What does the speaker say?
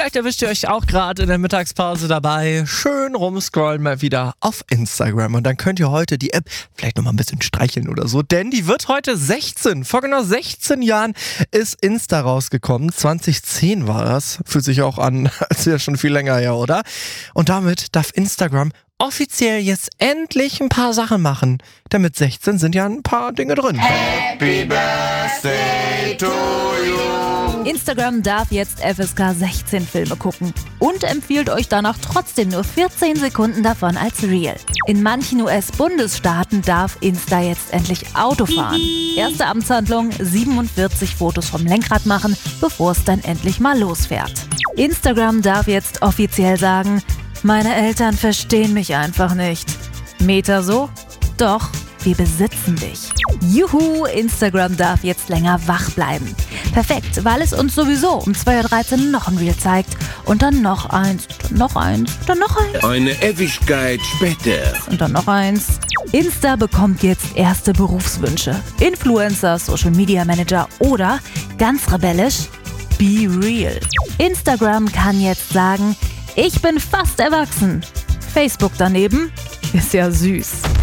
Vielleicht erwischt ihr euch auch gerade in der Mittagspause dabei. Schön rumscrollen mal wieder auf Instagram. Und dann könnt ihr heute die App vielleicht nochmal ein bisschen streicheln oder so. Denn die wird heute 16. Vor genau 16 Jahren ist Insta rausgekommen. 2010 war das. Fühlt sich auch an, als wäre schon viel länger her, oder? Und damit darf Instagram offiziell jetzt endlich ein paar Sachen machen. Denn mit 16 sind ja ein paar Dinge drin. Happy Birthday to you. Instagram darf jetzt FSK 16 Filme gucken und empfiehlt euch danach trotzdem nur 14 Sekunden davon als Reel. In manchen US-Bundesstaaten darf Insta jetzt endlich Auto fahren. Erste Amtshandlung: 47 Fotos vom Lenkrad machen, bevor es dann endlich mal losfährt. Instagram darf jetzt offiziell sagen: Meine Eltern verstehen mich einfach nicht. Meta so: Doch, wir besitzen dich. Juhu, Instagram darf jetzt länger wach bleiben. Perfekt, weil es uns sowieso um 2.13 Uhr noch ein Reel zeigt. Und dann noch eins, dann noch eins, dann noch eins. Eine Ewigkeit später. Und dann noch eins. Insta bekommt jetzt erste Berufswünsche. Influencer, Social Media Manager oder, ganz rebellisch, Be Real. Instagram kann jetzt sagen: Ich bin fast erwachsen. Facebook daneben ist ja süß.